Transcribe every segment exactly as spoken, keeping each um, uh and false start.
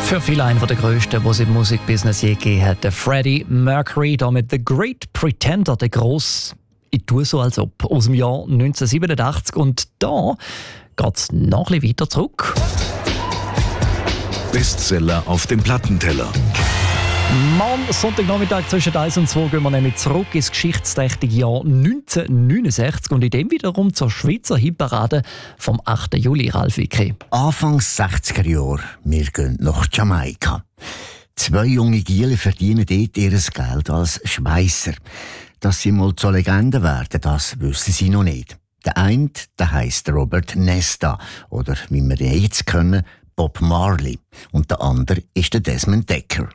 Für viele einer der grössten, die es im Musikbusiness je gegeben hat. Der Freddie Mercury, da mit The Great Pretender, der gross, ich tue so als ob, aus dem Jahr neunzehnhundertsiebenundachtzig. Und da geht es noch ein bisschen weiter zurück. Bestseller auf dem Plattenteller. Mann, Sonntagnachmittag zwischen eins und zwei gehen wir nämlich zurück ins geschichtsträchtige Jahr neunzehnhundertneunundsechzig und in dem wiederum zur Schweizer Hitparade vom achten Juli, Ralf Wicki. Anfangs sechziger Jahre, wir gehen nach Jamaika. Zwei junge Giele verdienen dort ihr Geld als Schweisser. Dass sie mal zur Legende werden, das wissen sie noch nicht. Der eine, der heisst Robert Nesta, oder wie wir ihn jetzt kennen, Bob Marley. Und der andere ist der Desmond Dekker.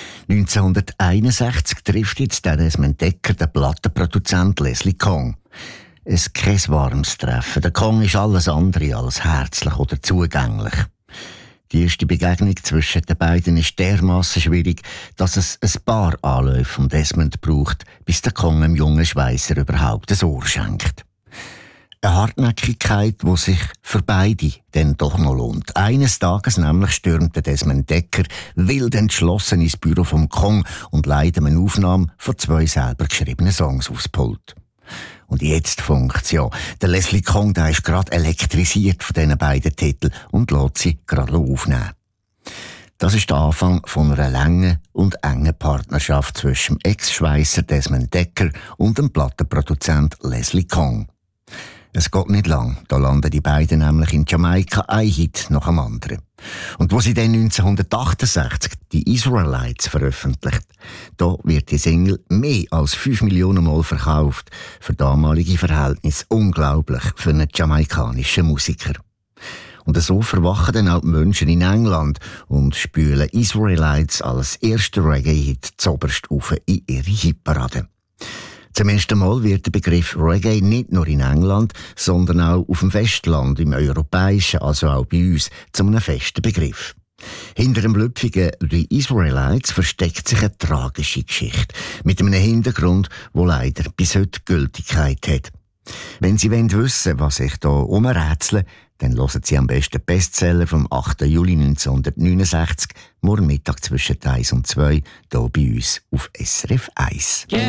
neunzehnhunderteinundsechzig trifft jetzt der Desmond Dekker den Plattenproduzent Leslie Kong. Es ist kein warmes Treffen. Der Kong ist alles andere als herzlich oder zugänglich. Die erste Begegnung zwischen den beiden ist dermassen schwierig, dass es ein paar Anläufe von Desmond braucht, bis der Kong dem jungen Schweisser überhaupt ein Ohr schenkt. Eine Hartnäckigkeit, die sich für beide dann doch noch lohnt. Eines Tages nämlich stürmte Desmond Dekker wild entschlossen ins Büro vom Kong und leitet eine Aufnahme von zwei selber geschriebenen Songs aufs Pult. Und jetzt funkt's ja. Der Leslie Kong, der ist gerade elektrisiert von diesen beiden Titeln und lässt sie gerade aufnehmen. Das ist der Anfang von einer langen und engen Partnerschaft zwischen dem Ex-Schweisser Desmond Dekker und dem Plattenproduzent Leslie Kong. Es geht nicht lang, da landen die beiden nämlich in Jamaika ein Hit nach dem anderen. Und wo sie dann neunzehnhundertachtundsechzig die Israelites veröffentlicht, da wird die Single mehr als fünf Millionen Mal verkauft. Für damalige Verhältnisse unglaublich für einen jamaikanischen Musiker. Und so verwachen dann auch die Menschen in England und spülen Israelites als erster Reggae-Hit zoberst auf in ihre Hitparade. Zum ersten Mal wird der Begriff Reggae nicht nur in England, sondern auch auf dem Festland, im europäischen, also auch bei uns, zu einem festen Begriff. Hinter dem lüpfigen «The Israelites» versteckt sich eine tragische Geschichte mit einem Hintergrund, der leider bis heute Gültigkeit hat. Wenn Sie wissen wollen, was ich hier umrätsle, dann hören Sie am besten Bestseller vom achten Juli neunzehnhundertneunundsechzig, morgen Mittag zwischen eins und zwei, hier bei uns auf S R F eins. Yeah.